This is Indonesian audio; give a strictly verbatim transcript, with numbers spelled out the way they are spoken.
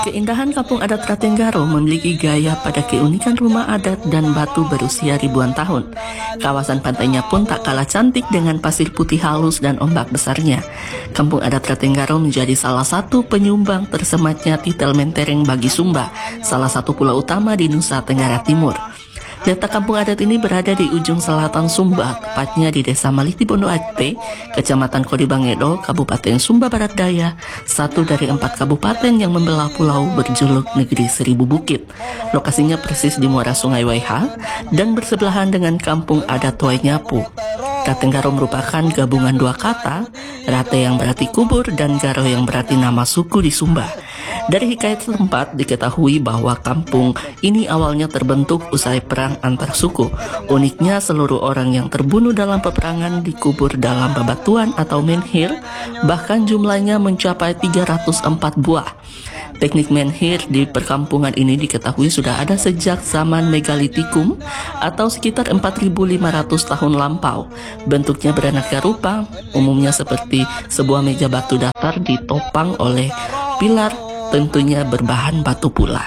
Keindahan kampung adat Ratenggaro memiliki gaya pada keunikan rumah adat dan batu berusia ribuan tahun. Kawasan pantainya pun tak kalah cantik dengan pasir putih halus dan ombak besarnya. Kampung adat Ratenggaro menjadi salah satu penyumbang tersematnya titel mentereng bagi Sumba, salah satu pulau utama di Nusa Tenggara Timur. Letak kampung adat ini berada di ujung selatan Sumba, tepatnya di Desa Malitibondo Acpe, Kecamatan Kodibangedo, Kabupaten Sumba Barat Daya, satu dari empat kabupaten yang membelah pulau berjuluk Negeri Seribu Bukit. Lokasinya persis di muara Sungai Waiha dan bersebelahan dengan kampung adat Wainyapu. Ratenggaro merupakan gabungan dua kata, rate yang berarti kubur dan garo yang berarti nama suku di Sumba. Dari hikayat setempat diketahui bahwa kampung ini awalnya terbentuk usai perang antar suku. Uniknya seluruh orang yang terbunuh dalam peperangan dikubur dalam bebatuan atau menhir, bahkan jumlahnya mencapai tiga ratus empat buah. Teknik menhir di perkampungan ini diketahui sudah ada sejak zaman megalitikum atau sekitar empat ribu lima ratus tahun lampau. Bentuknya beraneka rupa, umumnya seperti sebuah meja batu datar ditopang oleh pilar, tentunya berbahan batu pula.